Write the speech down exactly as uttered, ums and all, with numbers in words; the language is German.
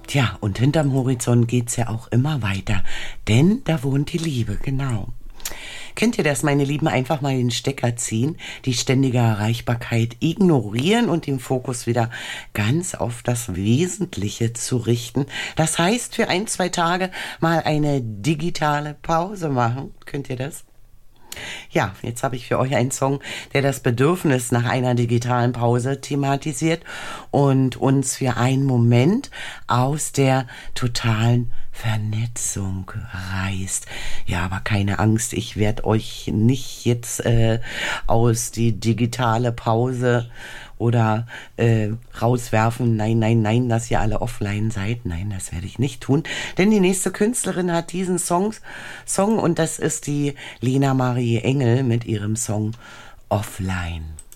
Tja, und hinterm Horizont geht's ja auch immer weiter, denn da wohnt die Liebe, genau. Kennt ihr das, meine Lieben? Einfach mal den Stecker ziehen, die ständige Erreichbarkeit ignorieren und den Fokus wieder ganz auf das Wesentliche zu richten. Das heißt, für ein, zwei Tage mal eine digitale Pause machen. Könnt ihr das? Ja, jetzt habe ich für euch einen Song, der das Bedürfnis nach einer digitalen Pause thematisiert und uns für einen Moment aus der totalen Vernetzung reißt. Ja, aber keine Angst, ich werde euch nicht jetzt äh, aus die digitale Pause oder äh, rauswerfen, nein, nein, nein, dass ihr alle offline seid. Nein, das werde ich nicht tun, denn die nächste Künstlerin hat diesen Song, Song und das ist die Lena Marie Engel mit ihrem Song Offline.